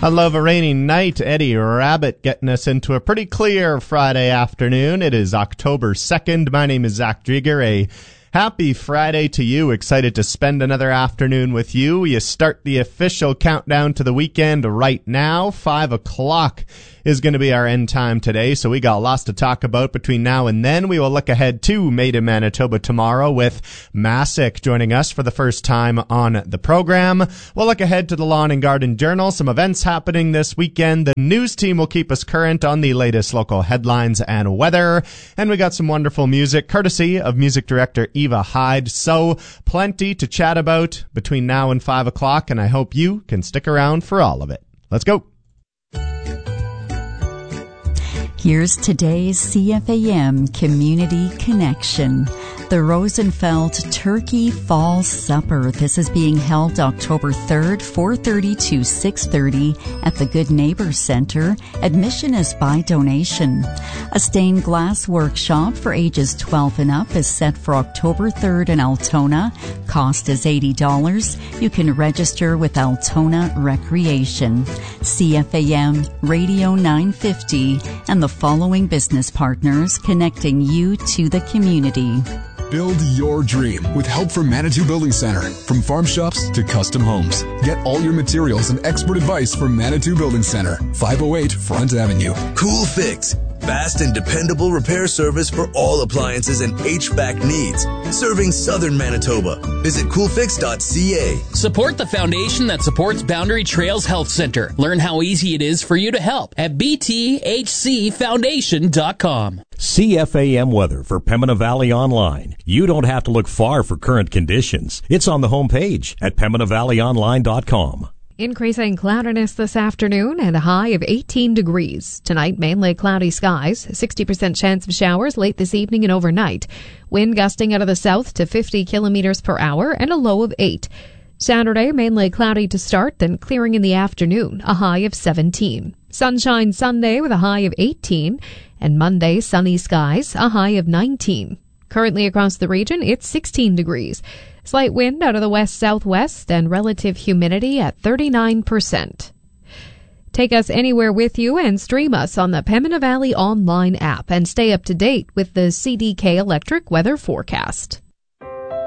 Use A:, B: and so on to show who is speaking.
A: I love a rainy night. Eddie Rabbit getting us into a pretty clear Friday afternoon. It is October 2nd. My name is Zach Drieger. A happy Friday to you. Excited to spend another afternoon with you. You start the official countdown to the weekend right now. 5 o'clock is going to be our end time today, so we got lots to talk about between now and then. We will look ahead to Made in Manitoba tomorrow with Masick joining us for the first time on the program. We'll look ahead to the Lawn and Garden Journal, some events happening this weekend. The news team will keep us current on the latest local headlines and weather. And we got some wonderful music, courtesy of music director Eva Hyde. So plenty to chat about between now and 5 o'clock, and I hope you can stick around for all of it. Let's go.
B: Here's today's CFAM Community Connection. The Rosenfeld Turkey Fall Supper. This is being held October 3rd, 4:30 to 6:30 at the Good Neighbor Center. Admission is by donation. A stained glass workshop for ages 12 and up is set for October 3rd in Altona. Cost is $80. You can register with Altona Recreation. CFAM Radio 950 and the following business partners connecting you to the community.
C: Build your dream with help from Manitou Building Center. From farm shops to custom homes. Get all your materials and expert advice from Manitou Building Center, 508 Front Avenue.
D: Cool Fix. Fast and dependable repair service for all appliances and HVAC needs. Serving Southern Manitoba. Visit coolfix.ca.
E: Support the foundation that supports Boundary Trails Health Center. Learn how easy it is for you to help at bthcfoundation.com.
F: CFAM weather for Pembina Valley Online. You don't have to look far for current conditions. It's on the homepage at pembinavalleyonline.com.
G: Increasing cloudiness this afternoon and a high of 18 degrees. Tonight, mainly cloudy skies, 60% chance of showers late this evening and overnight. Wind gusting out of the south to 50 kilometers per hour and a low of 8. Saturday, mainly cloudy to start, then clearing in the afternoon, a high of 17. Sunshine Sunday with a high of 18. And Monday, sunny skies, a high of 19. Currently across the region, it's 16 degrees. Slight wind out of the west-southwest and relative humidity at 39%. Take us anywhere with you and stream us on the Pembina Valley Online app and stay up to date with the CDK Electric weather forecast.